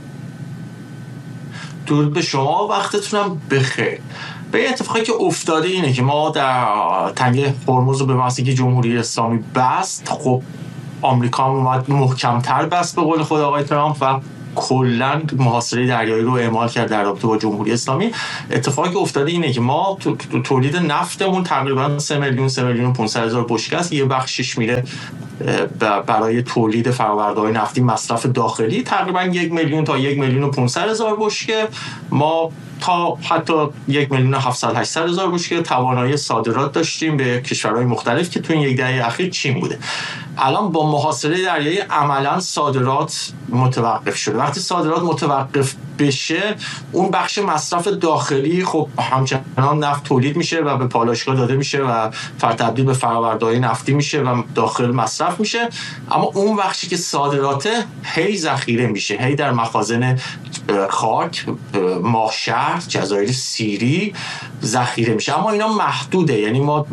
درود به شما، وقتتونم بخیر. به اتفاقی که افتاده اینه که ما در تنگه هرمز رو به واسطه جمهوری اسلامی بست، خب آمریکا هم اومد محکم‌تر بست به قول خود آقای ترامپ و کلاً محاصره دریایی رو اعمال کرد در رابطه با جمهوری اسلامی. اتفاقی که افتاده اینه که ما تولید نفتمون تقریباً 3 میلیون و 500 هزار بشکه است. یه بخشش میره برای تولید فرآورده‌های نفتی مصرف داخلی، تقریباً 1 میلیون تا 1 میلیون و 500 هزار بشکه. ما تا حتی 1 میلیون و 700 هزار بشکه توانایی صادرات داشتیم به کشورهای مختلف که تو این یک دهه اخیر چین بوده. الان با محاصره دریایی عملاً صادرات متوقف شده. وقتی صادرات متوقف بشه، اون بخش مصرف داخلی خب همچنان نفت تولید میشه و به پالایشگاه داده میشه و تبدیل به فرآورده‌های نفتی میشه و داخل مصرف میشه. اما اون بخشی که صادراته هی ذخیره میشه، هی در مخازن خاک، ماهشهر، جزایر سیری ذخیره میشه. اما اینا محدوده. یعنی ما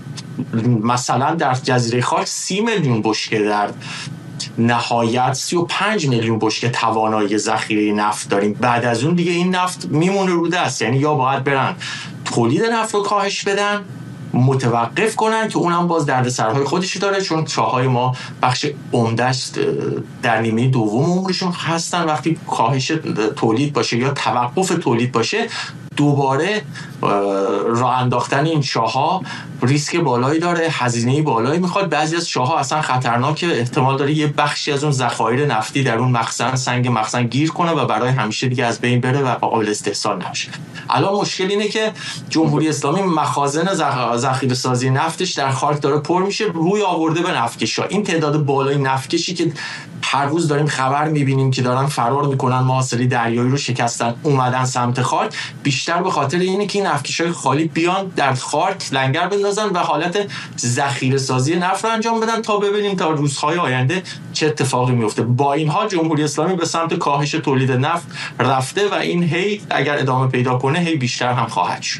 مثلا در جزیره خاک 30 میلیون بشکه، در نهایت 35 میلیون بشکه توانایی ذخیره نفت داریم. بعد از اون دیگه این نفت میمونه رو دست. یعنی یا باید برن تولید نفت رو کاهش بدن، متوقف کنن که اونم باز دردسرهای خودشی داره، چون چاهای ما بخش عمده‌اش در نیمه دوم عمرشون هستن. وقتی کاهش تولید باشه یا توقف تولید باشه، دوباره راه انداختن این چاه‌ها ریسک بالایی داره، هزینه بالایی میخواد. بعضی از چاه‌ها اصلا خطرناکه، احتمال داره یه بخشی از اون ذخایر نفتی در اون مخزن، سنگ مخزن گیر کنه و برای همیشه دیگه از بین بره و قابل استحصال نشه. الان مشکل اینه که جمهوری اسلامی مخازن ذخیره‌سازی نفتش در خارک داره پر میشه، روی آورده به نفتکش‌ها. این تعداد بالای نفتکشی که هر روز داریم خبر میبینیم که دارن فرار میکنن، محاصره دریایی رو شکستن، اومدن سمت خارک، بیشتر به خاطر اینه که این نفتکش‌های خالی بیان در خارک لنگر بندازن و حالت ذخیره سازی نفت رو انجام بدن تا ببینیم تا روزهای آینده چه اتفاقی میفته. با این حال جمهوری اسلامی به سمت کاهش تولید نفت رفته و این هی اگر ادامه پیدا کنه هی بیشتر هم خواهد شد.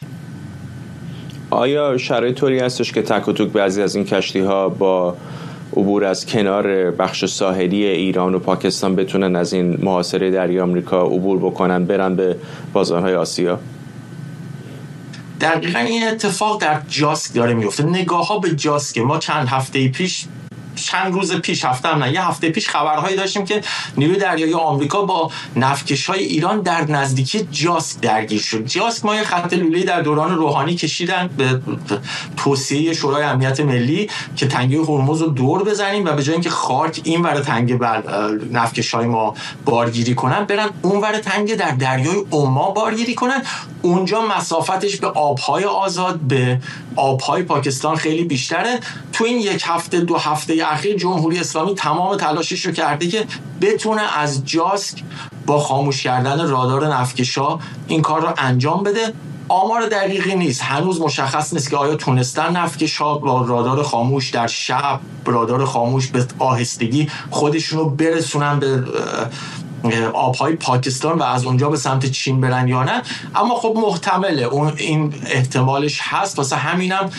آیا شرایط طوری هستش که تک و توک بعضی از این کشتی‌ها با عبور از کنار بخش ساحلی ایران و پاکستان بتونن از این محاصره دریایی آمریکا عبور بکنن، برن به بازارهای آسیا؟ دقیقاً این اتفاق در جاسک داره میفته. نگاه ها به جاسک، ما چند روز پیش یه هفته پیش خبرهایی داشتیم که نیروی دریایی آمریکا با نفتکش‌های ایران در نزدیکی جاسک درگیر شد. جاسک ما یه خط لوله‌ای در دوران روحانی کشیدن به توصیه شورای امنیت ملی که تنگه هرمز رو دور بزنیم و به جای اینکه خارک این ور تنگه بر نفتکش‌های ما بارگیری کنن، برن اون ور تنگه در دریای عمان بارگیری کنن. اونجا مسافتش به آب‌های آزاد، به آب‌های پاکستان خیلی بیشتره. تو این یک هفته دو هفته اخیر جمهوری اسلامی تمام تلاشش رو کرده که بتونه از جاسک با خاموش کردن رادار نفتکش‌ها این کار رو انجام بده. آمار دقیقی نیست، هنوز مشخص نیست که آیا تونستن نفتکش‌ها با رادار خاموش در شب، رادار خاموش به آهستگی خودشون رو برسونن به آبهای پاکستان و از اونجا به سمت چین برن یا نه. اما خب محتمله، این احتمالش هست. واسه همینم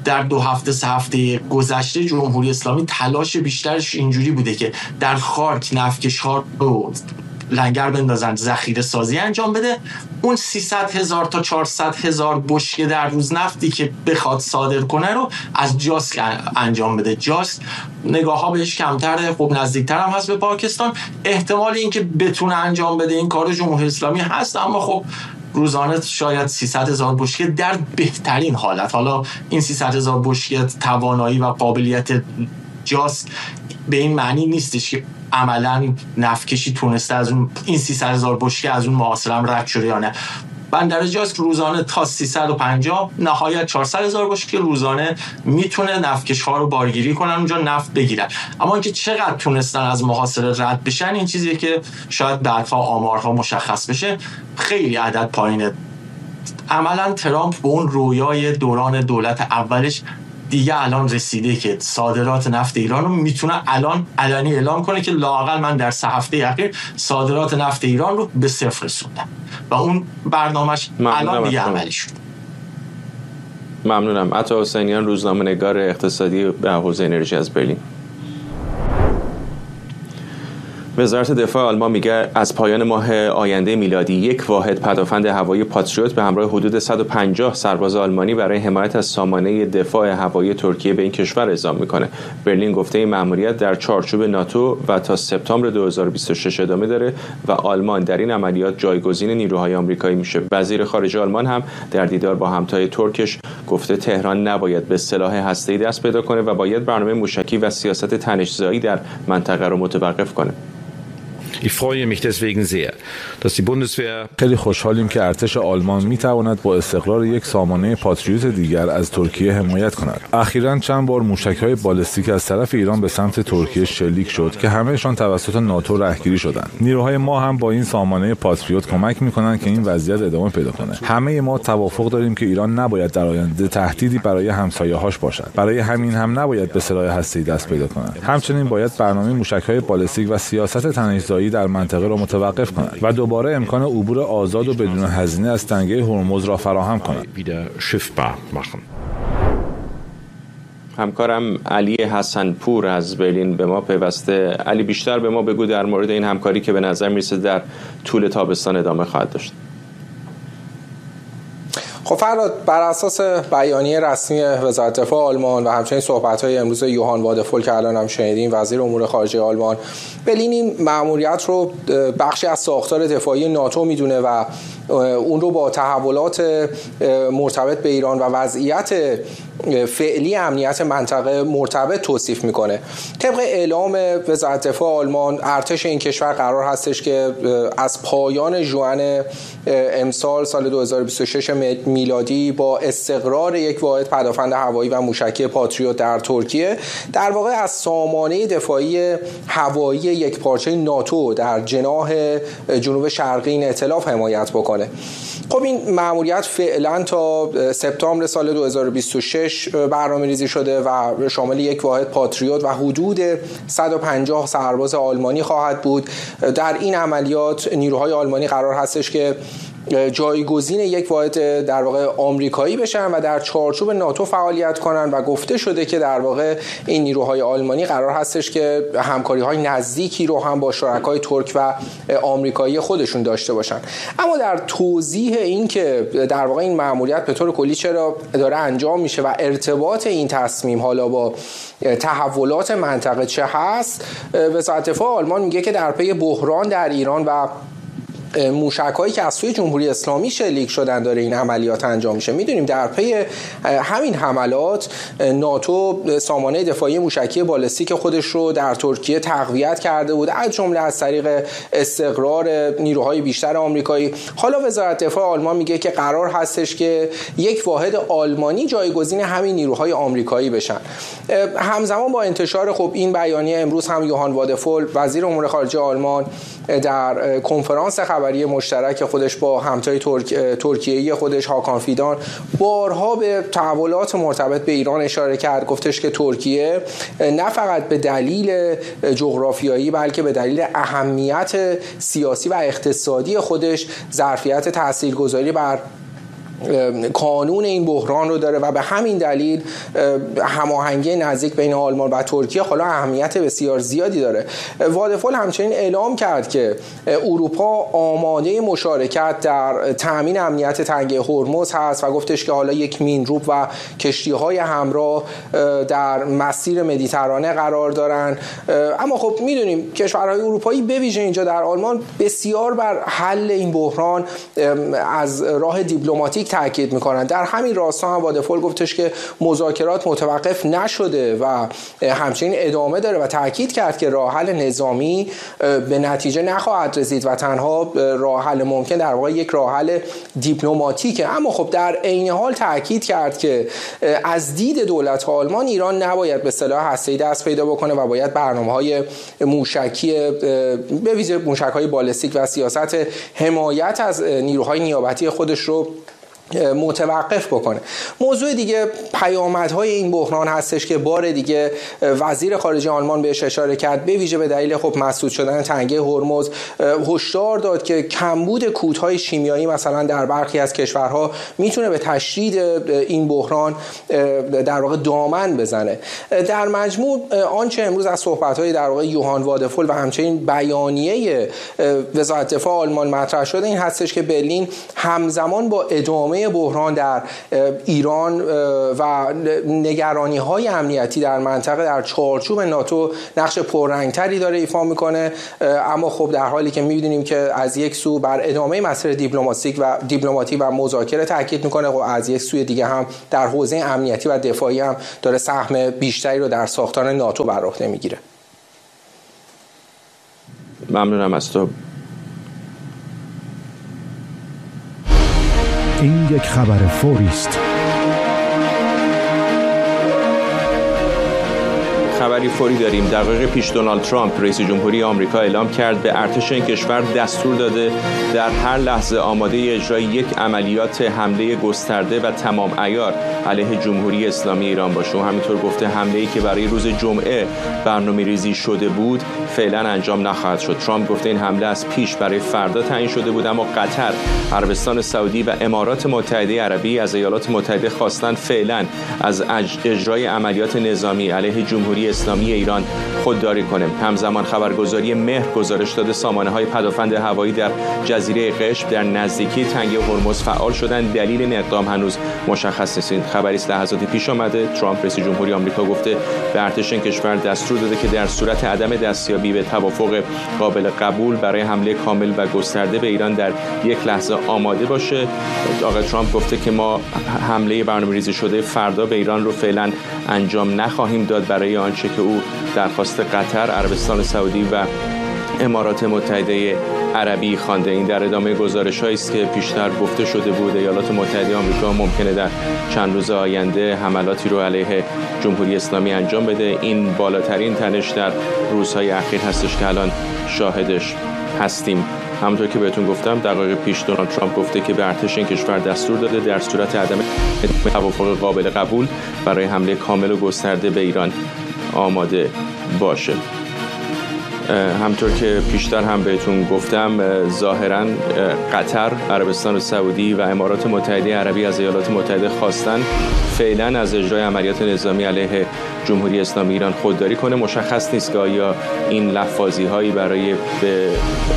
در 2 هفته 3 هفته گذشته جمهوری اسلامی تلاش بیشترش اینجوری بوده که در خاک نفتکش‌ها رو لنگر بندازن، ذخیره سازی انجام بده. اون 300,000 تا 400,000 بشکه در روز نفتی که بخواد صادر کنه رو از جاسک انجام بده. جاسک نگاه ها بهش کمتره، خب نزدیکتر هم هست به پاکستان. احتمال اینکه بتونه انجام بده این کار جمهوری اسلامی هست، اما خب روزانه شاید 300,000 بشکه در بهترین حالت. حالا این 300,000 بشکه توانایی و قابلیت جاسک به این معنی نیستش که عملاً نفتکشی تونسته از اون این 300,000 بشکه از اون محاصره هم رد شده یا نه. بندر جاسک روزانه تا 350 نهایت 400,000 بشکه روزانه میتونه نفتکش‌ها رو بارگیری کنن، اونجا نفت بگیرن. اما اینکه چقدر تونستن از محاصره رد بشن این چیزیه که شاید بعدها آمارها مشخص بشه. خیلی عدد پایینه. عملاً ترامپ به اون رویای دوران دولت اولش دیگه الان رسیده که صادرات نفت ایران رو میتونه الان علنی اعلام کنه که لااقل من در 3 هفته اخیر صادرات نفت ایران رو به 0 رسوندم و اون برنامه‌اش الان دیگه عملی شد. ممنونم. عطا حسینیان، روزنامه‌نگار اقتصادی به حوزه انرژی از برلین. وزارت دفاع آلمان میگه از پایان ماه آینده میلادی 1 واحد پدافند هوایی پاتریوت به همراه حدود 150 سرباز آلمانی برای حمایت از سامانه دفاع هوایی ترکیه به این کشور اعزام میکنه. برلین گفته این مأموریت در چارچوب ناتو و تا سپتامبر 2026 ادامه داره و آلمان در این عملیات جایگزین نیروهای آمریکایی میشه. وزیر خارجه آلمان هم در دیدار با همتای ترکش گفته تهران نباید به سلاح هسته‌ای دست پیدا کنه و باید برنامه موشکی و سیاست تنش‌زایی در منطقه رو متوقف کنه. Ich freue mich deswegen sehr, dass die Bundeswehr خیلی خوشحالیم که ارتش آلمان میتواند با استقرار یک سامانه پاتریوت دیگر از ترکیه حمایت کند. اخیراً چند بار موشک‌های بالستیک از طرف ایران به سمت ترکیه شلیک شد که همه‌شان توسط ناتو رهگیری شدند. نیروهای ما هم با این سامانه پاتریوت کمک می‌کنند که این وضعیت ادامه پیدا کند. همه ما توافق داریم که ایران نباید در آینده تهدیدی برای همسایه‌هاش باشد. برای همین هم نباید به سلاح هسته‌ای دست پیدا کند. همچنین باید برنامه موشک‌های بالستیک و سیاست تنش‌زایی در منطقه را متوقف کند و دوباره امکان عبور آزاد و بدون هزینه از تنگه هرمز را فراهم کند. همکارم علی حسنپور از برلین به ما پیوسته. علی، بیشتر به ما بگو در مورد این همکاری که به نظر میرسه در طول تابستان ادامه خواهد داشت. خب فراد، بر اساس بیانیه رسمی وزارت دفاع آلمان و همچنین صحبت‌های امروز یوهان وادفول که الان هم شنیدیم، وزیر امور خارجه آلمان، برلین این مأموریت رو بخشی از ساختار دفاعی ناتو میدونه و اون رو با تحولات مرتبط به ایران و وضعیت فعلی امنیت منطقه مرتبط توصیف میکنه. طبق اعلام وزارت دفاع آلمان، ارتش این کشور قرار هستش که از پایان ژوئن امسال سال 2026 میلادی با استقرار یک واحد پدافند هوایی و موشکی پاتریوت در ترکیه در واقع از سامانه دفاعی هوایی یک پارچه ناتو در جناح جنوب شرقی این ائتلاف حمایت بکنه. خب این مأموریت فعلا تا سپتامبر سال 2026 برنامه‌ریزی شده و شامل یک واحد پاتریوت و حدود 150 سرباز آلمانی خواهد بود. در این عملیات نیروهای آلمانی قرار هستش که جایگزین یک واحد در واقع آمریکایی بشن و در چارچوب ناتو فعالیت کنن و گفته شده که در واقع این نیروهای آلمانی قرار هستش که همکاری‌های نزدیکی رو هم با شرکای ترک و آمریکایی خودشون داشته باشن. اما در توضیح این که در واقع این مأموریت به طور کلی چرا داره انجام میشه و ارتباط این تصمیم حالا با تحولات منطقه چه هست، وزارت دفاع آلمان میگه که در پی بحران در ایران و موشک‌هایی که از سوی جمهوری اسلامی شلیک شدن داره این عملیات انجام میشه. میدونیم در پی همین حملات ناتو سامانه دفاعی موشکی بالستیک خودش رو در ترکیه تقویت کرده بود، از جمله از طریق استقرار نیروهای بیشتر آمریکایی. حالا وزارت دفاع آلمان میگه که قرار هستش که یک واحد آلمانی جایگزین همین نیروهای آمریکایی بشن. همزمان با انتشار خب این بیانیه، امروز هم یوهان وادفول وزیر امور خارجه آلمان در کنفرانس خبری مشترک خودش با همتای ترکیه‌ای خودش هاکان فیدان بارها به تحولات مرتبط به ایران اشاره کرد. گفتش که ترکیه نه فقط به دلیل جغرافیایی بلکه به دلیل اهمیت سیاسی و اقتصادی خودش ظرفیت تاثیرگذاری بر کانون این بحران رو داره و به همین دلیل هماهنگی نزدیک بین آلمان و ترکیه حالا اهمیت بسیار زیادی داره. وادفول همچنین اعلام کرد که اروپا آماده مشارکت در تأمین امنیت تنگه هرمز هست و گفتش که حالا یک مینروب و کشتی‌های همراه در مسیر مدیترانه قرار دارن. اما خب میدونیم کشورهای اروپایی به ویژه اینجا در آلمان بسیار بر حل این بحران از راه دیپلماتیک تاکید میکنن. در همین راستا هم وادفول گفتش که مذاکرات متوقف نشده و همچنین ادامه داره و تاکید کرد که راه حل نظامی به نتیجه نخواهد رسید و تنها راه حل ممکن در واقع یک راه حل دیپلماتیکه. اما خب در عین حال تاکید کرد که از دید دولت آلمان ایران نباید به سلاح هسته‌ای دست پیدا بکنه و باید برنامه‌های موشکی به ویژه موشک‌های بالستیک و سیاست حمایت از نیروهای نیابتی خودش رو متوقف بکنه. موضوع دیگه پیامدهای این بحران هستش که بار دیگه وزیر خارجه آلمان بهش اشاره کرد، به ویژه به دلیل خب مسدود شدن تنگه هرمز هشدار داد که کمبود کودهای شیمیایی مثلا در برخی از کشورها میتونه به تشدید این بحران در واقع دامن بزنه. در مجموع آنچه امروز از صحبت‌های در واقع یوهان وادفول و همچنین بیانیه وزارت دفاع آلمان مطرح شده این هستش که برلین همزمان با ادامه بحران در ایران و نگرانی‌های امنیتی در منطقه در چارچوب ناتو نقش پررنگتری داره ایفا میکنه. اما خب در حالی که می‌بینیم که از یک سو بر ادامه مسیر دیپلماتیک و مذاکره تاکید میکنه و از یک سوی دیگه هم در حوزه امنیتی و دفاعی هم داره سهم بیشتری رو در ساختار ناتو بر عهده میگیره. ممنونم از تو. این یک خبر فوری است. خبری فوری داریم. دقایق پیش دونالد ترامپ رئیس جمهوری آمریکا اعلام کرد به ارتش این کشور دستور داده در هر لحظه آماده اجرای یک عملیات حمله گسترده و تمام عیار علیه جمهوری اسلامی ایران باشه. و همینطور گفته حمله‌ای که برای روز جمعه برنامه‌ریزی شده بود فعلا انجام نخواهد شد. ترامپ گفته این حمله از پیش برای فردا تعیین شده بود، اما قطر، عربستان سعودی و امارات متحده عربی از ایالات متحده خواستند فعلا از اجرای عملیات نظامی علیه جمهوری اسلامی ایران خودداری کنه. همزمان خبرگزاری مهر گزارش داده سامانه‌های پدافند هوایی در جزیره قشم در نزدیکی تنگه هرمز فعال شدن. دلیل این اقدام هنوز مشخص نیست. خبری است لحظاتی پیش آمده. ترامپ رئیس جمهوری آمریکا گفته به ارتش این کشور دستور داده که در صورت عدم دستیابی به توافق قابل قبول برای حمله کامل و گسترده به ایران در یک لحظه آماده باشه. آقای ترامپ گفته که ما حمله برنامه‌ریزی شده فردا به ایران رو فعلا انجام نخواهیم داد برای آنچه که او درخواست قطر، عربستان سعودی و امارات متحده عربی خوانده. این در ادامه گزارش‌هایی است که پیشتر گفته شده بود ایالات متحده آمریکا ممکنه در چند روز آینده حملاتی رو علیه جمهوری اسلامی انجام بده. این بالاترین تنش در روزهای اخیر هستش که الان شاهدش هستیم. همونطور که بهتون گفتم دقایق پیش دونالد ترامپ گفته که به ارتش این کشور دستور داده در صورت عدم توافق قابل قبول برای حمله کامل و گسترده به ایران آماده باشه. همطور که پیشتر هم بهتون گفتم ظاهراً قطر، عربستان سعودی و امارات متحده عربی از ایالات متحده خواستن فعلا از اجرای عملیات نظامی علیه جمهوری اسلامی ایران خودداری کنه. مشخص نیست که آیا این لفاظی هایی برای به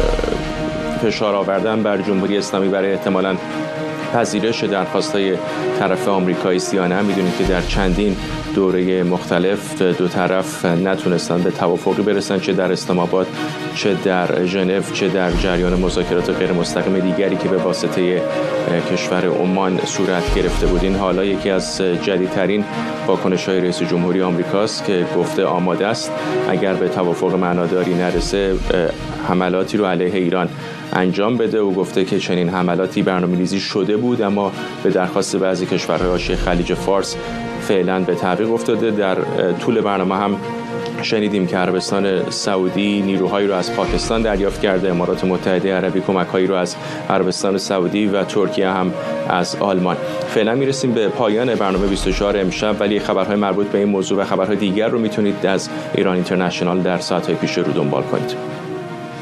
فشار آوردن بر جمهوری اسلامی برای احتمالاً پذیرش درخواست‌های طرف آمریکایی است یا نه. می‌دونید که در چندین دوره مختلف دو طرف نتونستن به توافقی برسن، چه در اسلام آباد، چه در ژنو، چه در جریان مذاکرات غیر مستقیم دیگری که به واسطه کشور عمان صورت گرفته بود. این حالا یکی از جدیدترین واکنش‌های رئیس جمهوری آمریکاست که گفته آماده است اگر به توافق معناداری نرسه حملاتی رو علیه ایران انجام بده. و گفته که چنین حملاتی برنامه‌ریزی شده بود اما به درخواست بعضی کشورهای حاشیه خلیج فارس فعلا به تعویق افتاده. در طول برنامه هم شنیدیم که عربستان سعودی نیروهایی رو از پاکستان دریافت کرده، امارات متحده عربی کمک‌هایی رو از عربستان سعودی و ترکیه هم از آلمان. فعلا میرسیم به پایان برنامه 24 امشب، ولی خبرهای مربوط به این موضوع و خبرهای دیگر رو میتونید از ایران اینترنشنال در ساعت‌های پیش رو دنبال کنید.